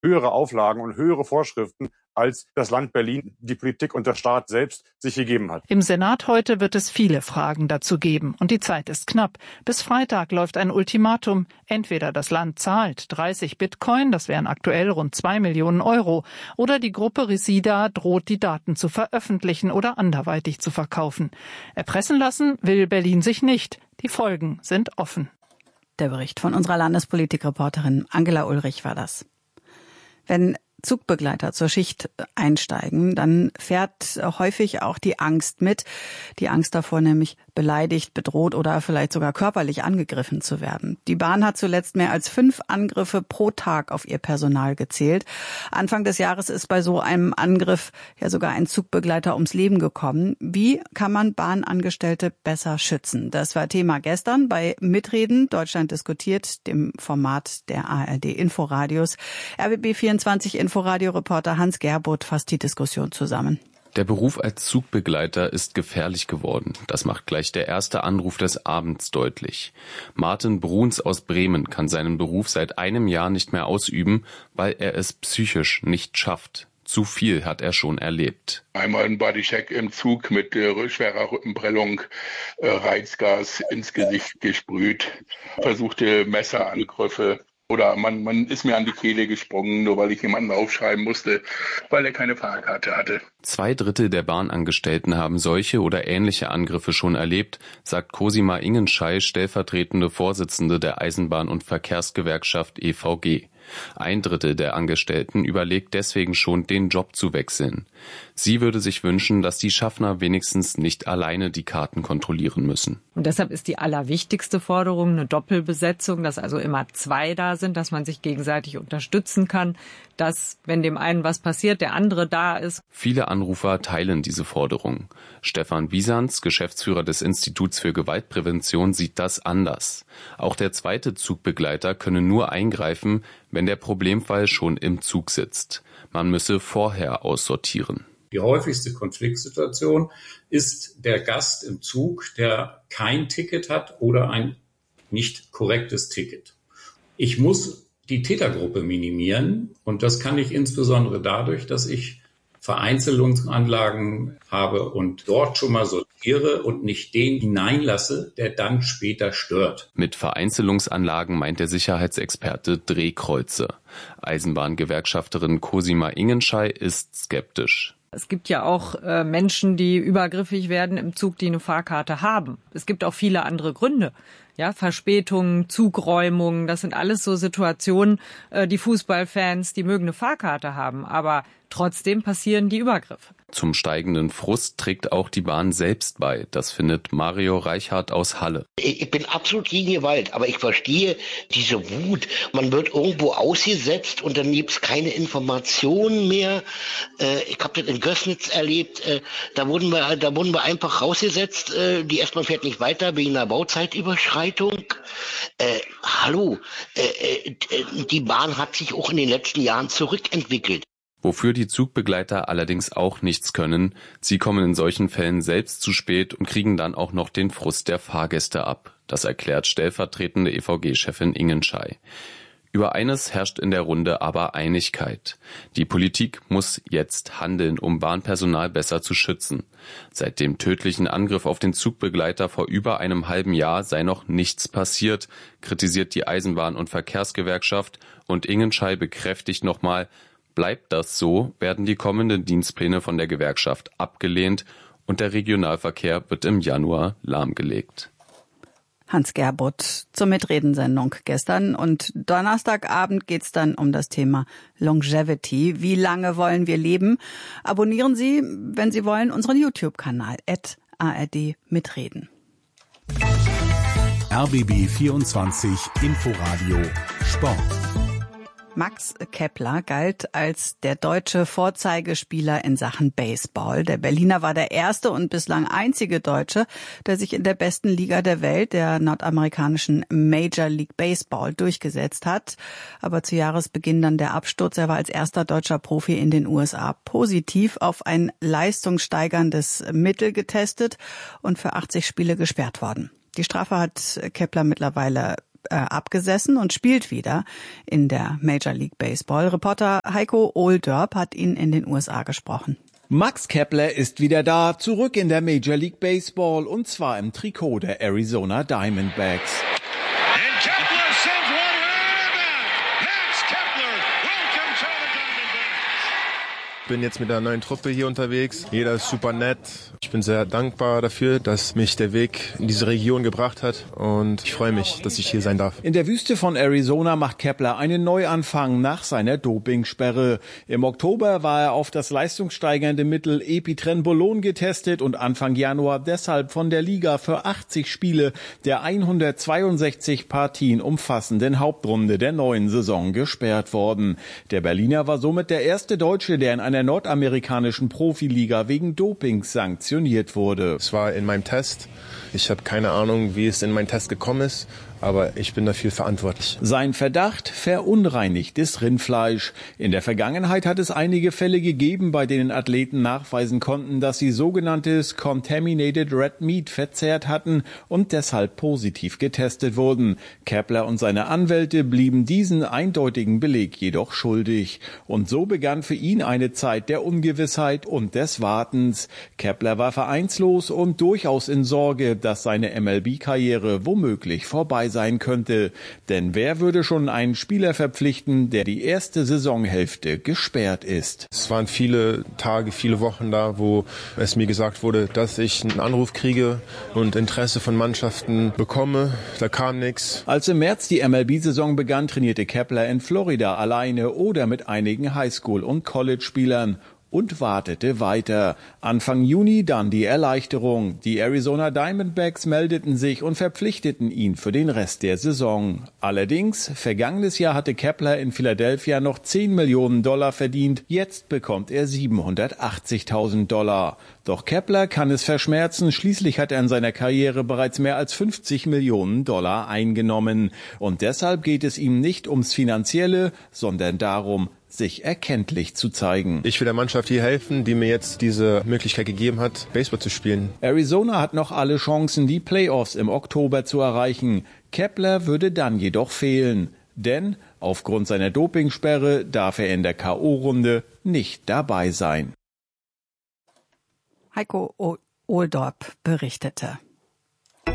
höhere Auflagen und höhere Vorschriften, als das Land Berlin, die Politik und der Staat selbst sich gegeben hat. Im Senat heute wird es viele Fragen dazu geben. Und die Zeit ist knapp. Bis Freitag läuft ein Ultimatum. Entweder das Land zahlt 30 Bitcoin, das wären aktuell rund 2 Millionen Euro, oder die Gruppe Resida droht, die Daten zu veröffentlichen oder anderweitig zu verkaufen. Erpressen lassen will Berlin sich nicht. Die Folgen sind offen. Der Bericht von unserer Landespolitikreporterin Angela Ulrich war das. Wenn Zugbegleiter zur Schicht einsteigen, dann fährt häufig auch die Angst mit. Die Angst davor, nämlich beleidigt, bedroht oder vielleicht sogar körperlich angegriffen zu werden. Die Bahn hat zuletzt mehr als 5 Angriffe pro Tag auf ihr Personal gezählt. Anfang des Jahres ist bei so einem Angriff ja sogar ein Zugbegleiter ums Leben gekommen. Wie kann man Bahnangestellte besser schützen? Das war Thema gestern bei Mitreden, Deutschland diskutiert, dem Format der ARD Inforadios. RBB24 Inforadio-Reporter Hans Gerbuth fasst die Diskussion zusammen. Der Beruf als Zugbegleiter ist gefährlich geworden. Das macht gleich der erste Anruf des Abends deutlich. Martin Bruns aus Bremen kann seinen Beruf seit einem Jahr nicht mehr ausüben, weil er es psychisch nicht schafft. Zu viel hat er schon erlebt. Einmal ein Bodycheck im Zug mit schwerer Rückenprellung, Reizgas ins Gesicht gesprüht, versuchte Messerangriffe. Oder man ist mir an die Kehle gesprungen, nur weil ich jemanden aufschreiben musste, weil er keine Fahrkarte hatte. 2/3 der Bahnangestellten haben solche oder ähnliche Angriffe schon erlebt, sagt Cosima Ingenschei, stellvertretende Vorsitzende der Eisenbahn- und Verkehrsgewerkschaft EVG. 1/3 der Angestellten überlegt deswegen schon, den Job zu wechseln. Sie würde sich wünschen, dass die Schaffner wenigstens nicht alleine die Karten kontrollieren müssen. Und deshalb ist die allerwichtigste Forderung eine Doppelbesetzung, dass also immer 2 da sind, dass man sich gegenseitig unterstützen kann, dass, wenn dem einen was passiert, der andere da ist. Viele Anrufer teilen diese Forderung. Stefan Wiesands, Geschäftsführer des Instituts für Gewaltprävention, sieht das anders. Auch der zweite Zugbegleiter könne nur eingreifen, wenn der Problemfall schon im Zug sitzt. Man müsse vorher aussortieren. Die häufigste Konfliktsituation ist der Gast im Zug, der kein Ticket hat oder ein nicht korrektes Ticket. Ich muss die Tätergruppe minimieren und das kann ich insbesondere dadurch, dass ich Vereinzelungsanlagen habe und dort schon mal sortiere und nicht den hineinlasse, der dann später stört. Mit Vereinzelungsanlagen meint der Sicherheitsexperte Drehkreuze. Eisenbahngewerkschafterin Cosima Ingenschei ist skeptisch. Es gibt ja auch Menschen, die übergriffig werden im Zug, die eine Fahrkarte haben. Es gibt auch viele andere Gründe. Ja, Verspätungen, Zugräumungen, das sind alles so Situationen, die Fußballfans, die mögen eine Fahrkarte haben, aber trotzdem passieren die Übergriffe. Zum steigenden Frust trägt auch die Bahn selbst bei. Das findet Mario Reichhardt aus Halle. Ich bin absolut gegen Gewalt, aber ich verstehe diese Wut. Man wird irgendwo ausgesetzt und dann gibt es keine Informationen mehr. Ich habe das in Gößnitz erlebt. Da wurden wir einfach rausgesetzt. Die S-Bahn fährt nicht weiter wegen einer Bauzeitüberschreitung. Hallo, die Bahn hat sich auch in den letzten Jahren zurückentwickelt. Wofür die Zugbegleiter allerdings auch nichts können, sie kommen in solchen Fällen selbst zu spät und kriegen dann auch noch den Frust der Fahrgäste ab. Das erklärt stellvertretende EVG-Chefin Ingenschei. Über eines herrscht in der Runde aber Einigkeit. Die Politik muss jetzt handeln, um Bahnpersonal besser zu schützen. Seit dem tödlichen Angriff auf den Zugbegleiter vor über einem halben Jahr sei noch nichts passiert, kritisiert die Eisenbahn- und Verkehrsgewerkschaft, und Ingenschei bekräftigt nochmal: Bleibt das so, werden die kommenden Dienstpläne von der Gewerkschaft abgelehnt und der Regionalverkehr wird im Januar lahmgelegt. Hans Gerbuth zur Mitredensendung gestern. Und Donnerstagabend geht's dann um das Thema Longevity. Wie lange wollen wir leben? Abonnieren Sie, wenn Sie wollen, unseren YouTube-Kanal @ARD Mitreden. RBB 24 Inforadio Sport. Max Kepler galt als der deutsche Vorzeigespieler in Sachen Baseball. Der Berliner war der erste und bislang einzige Deutsche, der sich in der besten Liga der Welt, der nordamerikanischen Major League Baseball, durchgesetzt hat. Aber zu Jahresbeginn dann der Absturz. Er war als erster deutscher Profi in den USA positiv auf ein leistungssteigerndes Mittel getestet und für 80 Spiele gesperrt worden. Die Strafe hat Kepler mittlerweile abgesessen und spielt wieder in der Major League Baseball. Reporter Heiko Oldorp hat ihn in den USA gesprochen. Max Kepler ist wieder da, zurück in der Major League Baseball und zwar im Trikot der Arizona Diamondbacks. Ich bin jetzt mit der neuen Truppe hier unterwegs. Jeder ist super nett. Ich bin sehr dankbar dafür, dass mich der Weg in diese Region gebracht hat und ich freue mich, dass ich hier sein darf. In der Wüste von Arizona macht Kepler einen Neuanfang nach seiner Dopingsperre. Im Oktober war er auf das leistungssteigernde Mittel Epitrenbolon getestet und Anfang Januar deshalb von der Liga für 80 Spiele der 162 Partien umfassenden Hauptrunde der neuen Saison gesperrt worden. Der Berliner war somit der erste Deutsche, der in einer nordamerikanischen Profiliga wegen Dopings sanktioniert wurde. Es war in meinem Test. Ich habe keine Ahnung, wie es in meinen Test gekommen ist, aber ich bin dafür verantwortlich. Sein Verdacht: verunreinigtes Rindfleisch. In der Vergangenheit hat es einige Fälle gegeben, bei denen Athleten nachweisen konnten, dass sie sogenanntes Contaminated Red Meat verzehrt hatten und deshalb positiv getestet wurden. Kepler und seine Anwälte blieben diesen eindeutigen Beleg jedoch schuldig. Und so begann für ihn eine Zeit der Ungewissheit und des Wartens. Kepler war vereinslos und durchaus in Sorge, dass seine MLB-Karriere womöglich vorbei sein könnte. Denn wer würde schon einen Spieler verpflichten, der die erste Saisonhälfte gesperrt ist? Es waren viele Tage, viele Wochen da, wo es mir gesagt wurde, dass ich einen Anruf kriege und Interesse von Mannschaften bekomme. Da kam nichts. Als im März die MLB-Saison begann, trainierte Kepler in Florida alleine oder mit einigen Highschool- und College-Spielern und wartete weiter. Anfang Juni dann die Erleichterung. Die Arizona Diamondbacks meldeten sich und verpflichteten ihn für den Rest der Saison. Allerdings, vergangenes Jahr hatte Kepler in Philadelphia noch $10 Millionen verdient. Jetzt bekommt er $780.000. Doch Kepler kann es verschmerzen. Schließlich hat er in seiner Karriere bereits mehr als $50 Millionen eingenommen. Und deshalb geht es ihm nicht ums Finanzielle, sondern darum, sich erkenntlich zu zeigen. Ich will der Mannschaft hier helfen, die mir jetzt diese Möglichkeit gegeben hat, Baseball zu spielen. Arizona hat noch alle Chancen, die Playoffs im Oktober zu erreichen. Kepler würde dann jedoch fehlen, denn aufgrund seiner Dopingsperre darf er in der K.O.-Runde nicht dabei sein. Heiko Oldorp berichtete.